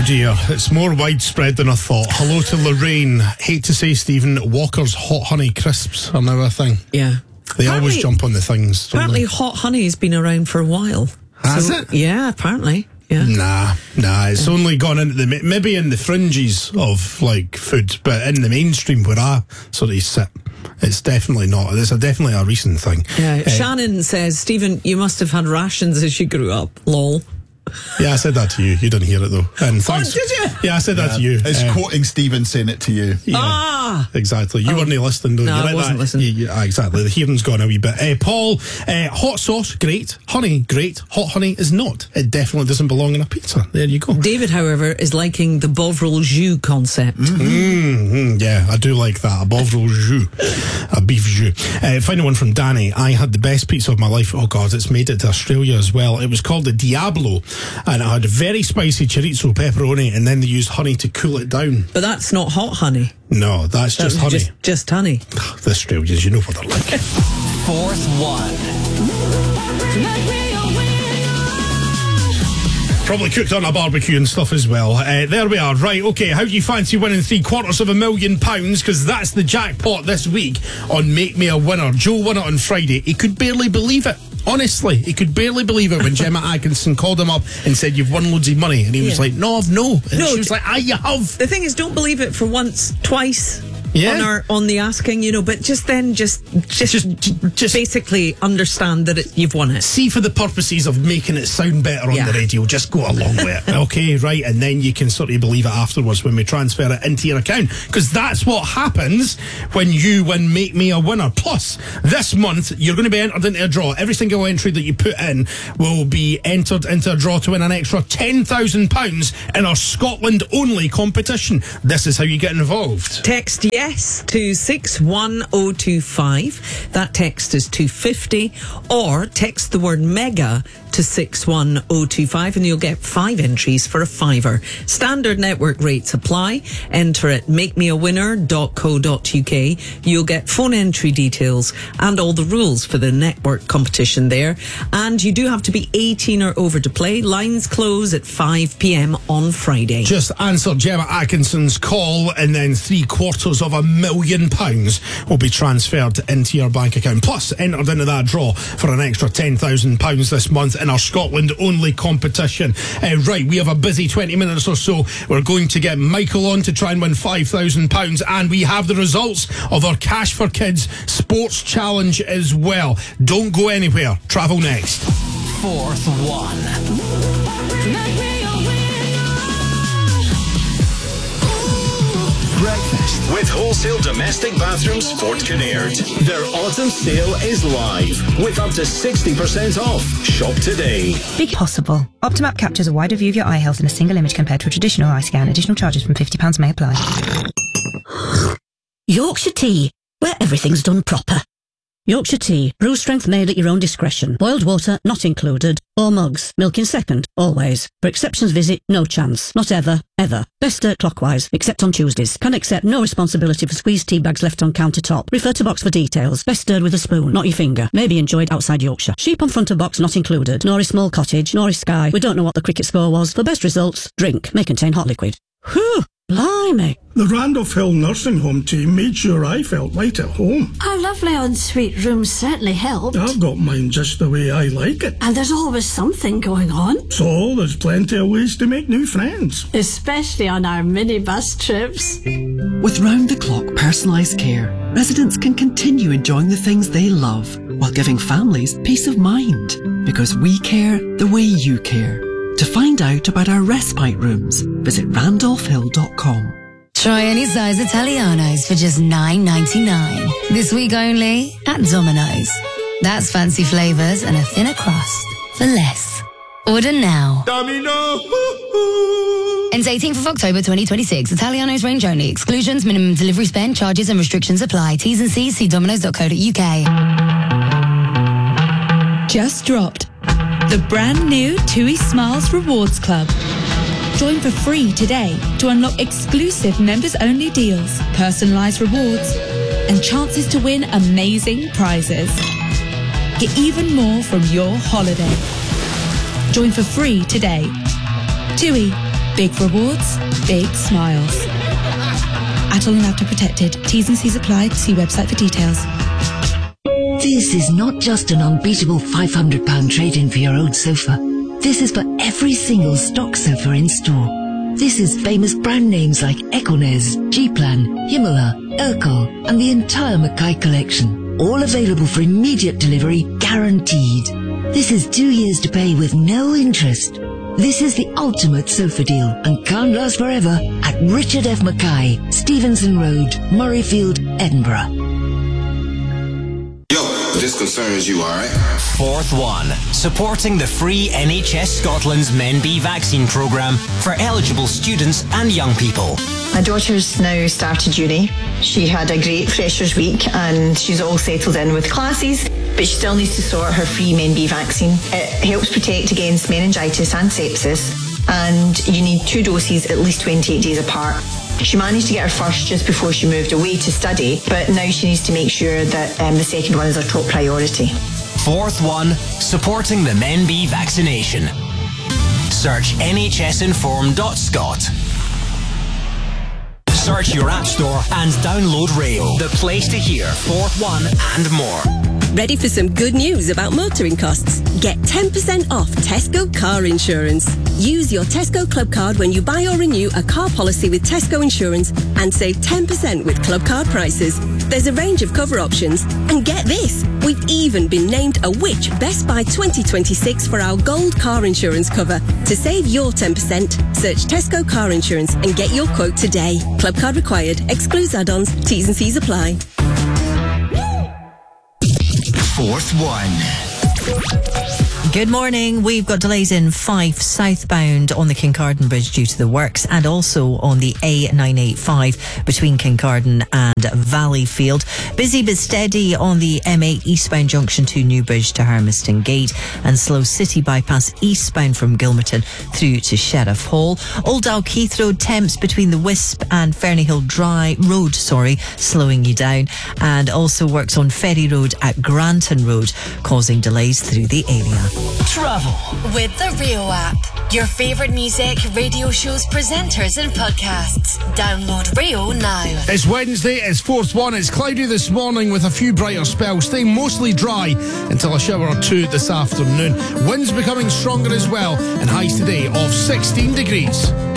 dear, it's more widespread than I thought. Hello to Lorraine. Hate to say, Stephen, Walker's Hot Honey crisps are now a thing. Yeah. They always jump on the things. Apparently Hot Honey has been around for a while. Has it? Yeah, apparently. Yeah. Nah, it's only gone into the, maybe in the fringes of like food, but in the mainstream where I sort of sit, it's definitely not. It's definitely a recent thing. Yeah. Shannon says, Stephen, you must have had rations as you grew up. Lol. Yeah, I said that to you. You didn't hear it though. And thanks. Oh, did you? Yeah, I said that to you. It's quoting Stephen saying it to you. Yeah, exactly. You weren't listening, though. No, I wasn't listening. Yeah, exactly. The hearing's gone a wee bit. Paul, hot sauce, great. Honey, great. Hot honey is not. It definitely doesn't belong in a pizza. There you go. David, however, is liking the Bovril jus concept. Yeah, I do like that. A Bovril jus. A beef jus. Final one from Danny. I had the best pizza of my life. Oh, God, it's made it to Australia as well. It was called the Diablo, and it had very spicy chorizo, pepperoni, and then they used honey to cool it down. But that's not hot honey. No, that's just honey. Just honey. The Australians, you know what they're like. Fourth one. Probably cooked on a barbecue and stuff as well. There we are. Right, okay, how do you fancy winning £750,000? Because that's the jackpot this week on Make Me a Winner. Joe won it on Friday. He could barely believe it. Honestly, he could barely believe it when Gemma Atkinson called him up and said, "You've won loads of money." And he was like, "No, I've no." And she was like, "You have." The thing is, don't believe it for once, twice. Yeah. On the asking, but just basically understand that you've won it. See, for the purposes of making it sound better on the radio, just go along with it. Okay, right, and then you can sort of believe it afterwards when we transfer it into your account, because that's what happens when you win Make Me a Winner. Plus, this month you're going to be entered into a draw. Every single entry that you put in will be entered into a draw to win an extra £10,000 in our Scotland only competition. This is how you get involved. Text yes to 61025. That text is 250, or text the word mega to 61025 and you'll get 5 entries for a £5. Standard network rates apply. Enter at makemeawinner.co.uk. You'll get phone entry details and all the rules for the network competition there. And you do have to be 18 or over to play. Lines close at 5 p.m. on Friday. Just answer Gemma Atkinson's call and then £750,000 will be transferred into your bank account. Plus, entered into that draw for an extra £10,000 this month in our Scotland only competition. Right, we have a busy 20 minutes or so. We're going to get Michael on to try and win £5,000, and we have the results of our Cash for Kids Sports Challenge as well. Don't go anywhere. Travel next. Fourth one. Breakfast with Wholesale Domestic Bathrooms Fort Kinnaird. Their autumn sale is live with up to 60% off. Shop today. Big possible. Optimap captures a wider view of your eye health in a single image compared to a traditional eye scan. Additional charges from £50 may apply. Yorkshire Tea, where everything's done proper. Yorkshire Tea, brew strength made at your own discretion. Boiled water not included. Or mugs. Milk in second, always. For exceptions visit, no chance. Not ever, ever. Best stir clockwise, except on Tuesdays. Can accept no responsibility for squeezed tea bags left on countertop. Refer to box for details. Best stirred with a spoon, not your finger. May be enjoyed outside Yorkshire. Sheep on front of box not included. Nor is small cottage, nor is Sky. We don't know what the cricket score was. For best results, drink. May contain hot liquid. Whew, blimey. The Randolph Hill Nursing Home team made sure I felt right at home. Our lovely ensuite rooms certainly helped. I've got mine just the way I like it. And there's always something going on. So there's plenty of ways to make new friends. Especially on our minibus trips. With round-the-clock personalised care, residents can continue enjoying the things they love while giving families peace of mind. Because we care the way you care. To find out about our respite rooms, visit randolphhill.com. Try any size Italianos for just $9.99. This week only at Domino's. That's fancy flavours and a thinner crust for less. Order now. Domino! Ends 18th of October 2026. Italianos range only. Exclusions, minimum delivery spend, charges and restrictions apply. T's and C's, see domino's.co.uk. Just dropped. The brand new TUI Smiles Rewards Club. Join for free today to unlock exclusive members-only deals, personalised rewards, and chances to win amazing prizes. Get even more from your holiday. Join for free today. TUI, Big rewards, big smiles. Adult and After Protected. T's and C's apply. See website for details. This is not just an unbeatable £500 trade-in for your old sofa. This is for every single stock sofa in store. This is famous brand names like Econez, G-Plan, Himmler, Ercol, and the entire Mackay collection. All available for immediate delivery, guaranteed. This is 2 years to pay with no interest. This is the ultimate sofa deal and can't last forever at Richard F. Mackay, Stevenson Road, Murrayfield, Edinburgh. This concerns you, alright? Fourth One, supporting the free NHS Scotland's Men B vaccine programme for eligible students and young people. My daughter's now started uni. She had a great freshers week and she's all settled in with classes, but she still needs to sort her free Men B vaccine. It helps protect against meningitis and sepsis, and you need 2 doses at least 28 days apart. She managed to get her first just before she moved away to study, but now she needs to make sure that the second one is her top priority. Fourth One, supporting the Men B vaccination. Search nhsinform.scot. Search your app store and download Rail, the place to hear Fourth One and more. Ready for some good news about motoring costs? Get 10% off Tesco car insurance. Use your Tesco Club card when you buy or renew a car policy with Tesco Insurance and save 10% with Club card prices. There's a range of cover options. And get this, we've even been named a Which Best Buy 2026 for our gold car insurance cover. To save your 10%, search Tesco car insurance and get your quote today. Club card required. Excludes add-ons. T's and C's apply. Fourth One. Good morning. We've got delays in Fife southbound on the Kincardine Bridge due to the works, and also on the A985 between Kincardine and Valleyfield. Busy but steady on the M8 eastbound junction to Newbridge to Harmiston Gate, and slow city bypass eastbound from Gilmerton through to Sheriff Hall. Old Dalkeith Road temps between the Wisp and Fernyhill Road, slowing you down, and also works on Ferry Road at Granton Road, causing delays through the area. Travel with the Rio app. Your favourite music, radio shows, presenters and podcasts. Download Rio now. It's Wednesday, it's Fourth One. It's cloudy this morning with a few brighter spells, staying mostly dry until a shower or 2 this afternoon. Winds becoming stronger as well, and highs today of 16 degrees.